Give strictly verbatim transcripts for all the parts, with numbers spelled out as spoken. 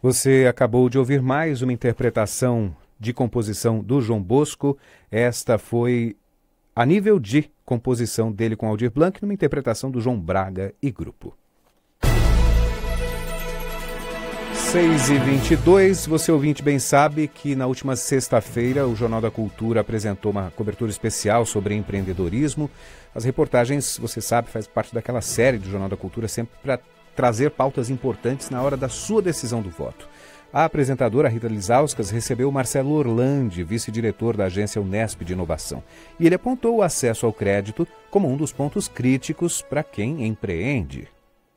Você acabou de ouvir mais uma interpretação de composição do João Bosco. Esta foi a nível de composição dele com Aldir Blanc, numa interpretação do João Braga e grupo. seis e vinte e dois, você ouvinte bem sabe que na última sexta-feira o Jornal da Cultura apresentou uma cobertura especial sobre empreendedorismo. As reportagens, você sabe, faz parte daquela série do Jornal da Cultura sempre para trazer pautas importantes na hora da sua decisão do voto. A apresentadora Rita Lizauskas recebeu Marcelo Orlandi, vice-diretor da agência Unesp de Inovação, e ele apontou o acesso ao crédito como um dos pontos críticos para quem empreende.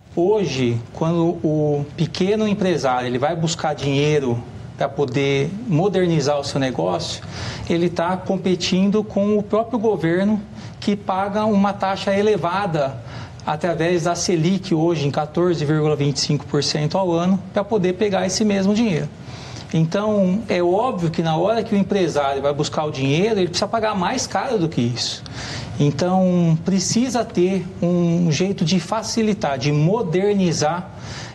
Hoje, quando o pequeno empresário ele vai buscar dinheiro para poder modernizar o seu negócio, ele está competindo com o próprio governo, que paga uma taxa elevada através da Selic hoje em quatorze vírgula vinte e cinco por cento ao ano para poder pegar esse mesmo dinheiro. Então, é óbvio que na hora que o empresário vai buscar o dinheiro, ele precisa pagar mais caro do que isso. Então, precisa ter um jeito de facilitar, de modernizar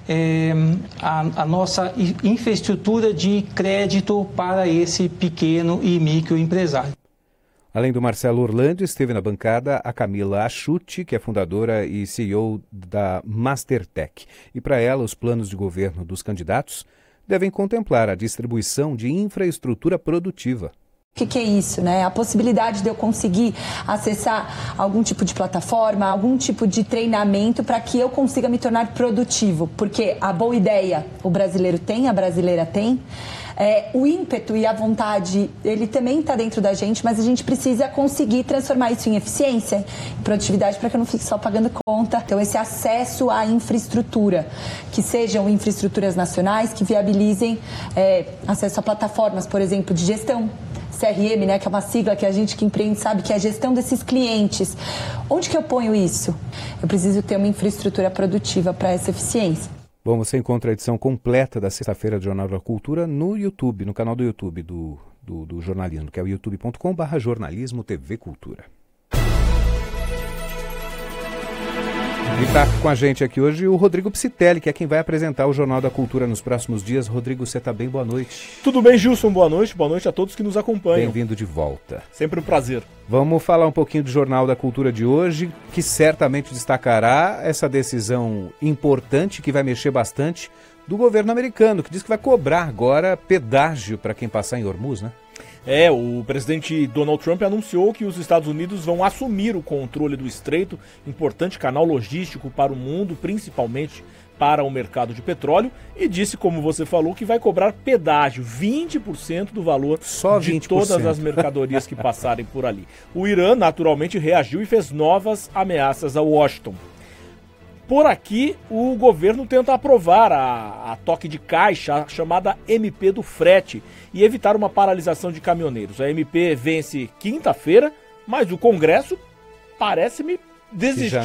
é, a, a nossa infraestrutura de crédito para esse pequeno e microempresário. Além do Marcelo Orlandi, esteve na bancada a Camila Achuti, que é fundadora e C E O da Mastertech. E para ela, os planos de governo dos candidatos devem contemplar a distribuição de infraestrutura produtiva. O que, que é isso, né? A possibilidade de eu conseguir acessar algum tipo de plataforma, algum tipo de treinamento para que eu consiga me tornar produtivo. Porque a boa ideia o brasileiro tem, a brasileira tem. É, o ímpeto e a vontade, ele também está dentro da gente, mas a gente precisa conseguir transformar isso em eficiência, em produtividade, para que eu não fique só pagando conta. Então, esse acesso à infraestrutura, que sejam infraestruturas nacionais, que viabilizem é, acesso a plataformas, por exemplo, de gestão. C R M, né, que é uma sigla que a gente que empreende sabe que é a gestão desses clientes. Onde que eu ponho isso? Eu preciso ter uma infraestrutura produtiva para essa eficiência. Bom, você encontra a edição completa da sexta-feira do Jornal da Cultura no YouTube, no canal do YouTube do, do, do jornalismo, que é o youtube ponto com barra jornalismo T V Cultura. E está com a gente aqui hoje o Rodrigo Psitelli, que é quem vai apresentar o Jornal da Cultura nos próximos dias. Rodrigo, você está bem? Boa noite. Tudo bem, Gilson? Boa noite. Boa noite a todos que nos acompanham. Bem-vindo de volta. Sempre um prazer. Vamos falar um pouquinho do Jornal da Cultura de hoje, que certamente destacará essa decisão importante, que vai mexer bastante, do governo americano, que diz que vai cobrar agora pedágio para quem passar em Hormuz, né? É, o presidente Donald Trump anunciou que os Estados Unidos vão assumir o controle do estreito, importante canal logístico para o mundo, principalmente para o mercado de petróleo, e disse, como você falou, que vai cobrar pedágio, vinte por cento do valor Só de vinte por cento. todas as mercadorias que passarem por ali. O Irã, naturalmente, reagiu e fez novas ameaças a Washington. Por aqui, o governo tenta aprovar a, a toque de caixa, a chamada M P do frete, e evitar uma paralisação de caminhoneiros. A M P vence quinta-feira, mas o Congresso parece-me desistir